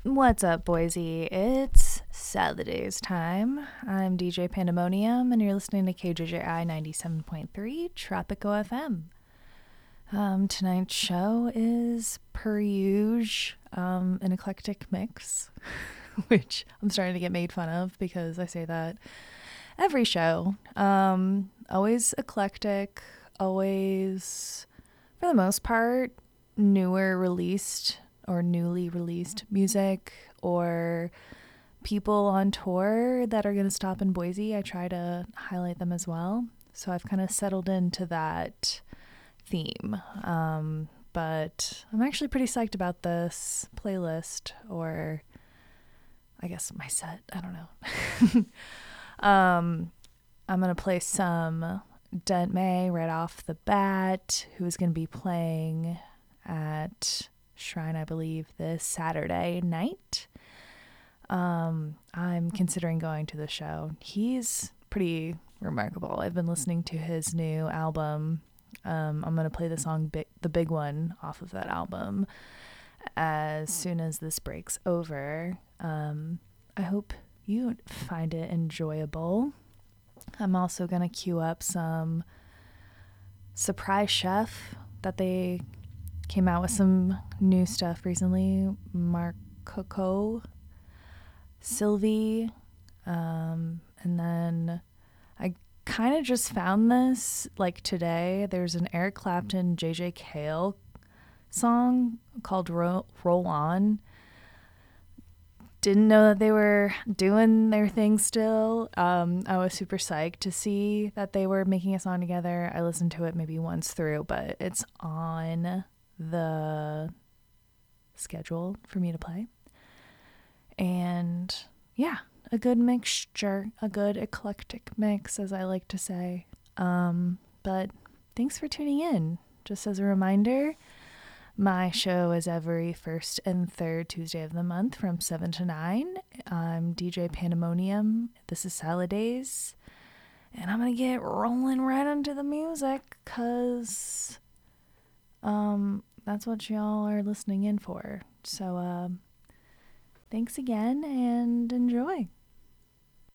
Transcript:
What's up, Boise? It's Saturdays time. I'm DJ Pandemonium, and you're listening to KJJI 97.3 Tropico FM. Tonight's show is, per usual, an eclectic mix, which I'm starting to get made fun of because I say that every show. Always eclectic, always, for the most part, newer released or newly released music or people on tour that are going to stop in Boise. I try to highlight them as well. So I've kind of settled into that theme. But I'm actually pretty psyched about this playlist, or I guess my set. I don't know. I'm going to play some Dent May right off the bat, who's going to be playing at Shrine, I believe, this Saturday night. I'm considering going to the show. He's pretty remarkable. I've been listening to his new album. I'm going to play the song The Big One off of that album as soon as this breaks over. I hope you find it enjoyable. I'm also going to queue up some Surprise Chef that they came out with some new stuff recently. Mark Coco, Sylvie, and then I kind of just found this like today. There's an Eric Clapton, JJ Cale song called Roll On. Didn't know that they were doing their thing still. I was super psyched to see that they were making a song together. I listened to it maybe once through, but it's on the schedule for me to play. And yeah, a good mixture, a good eclectic mix, as I like to say. But thanks for tuning in. Just as a reminder, my show is every first and third Tuesday of the month from 7 to 9. I'm DJ Pandemonium. This is Saturdays. And I'm going to get rolling right into the music because that's what y'all are listening in for. So thanks again and enjoy.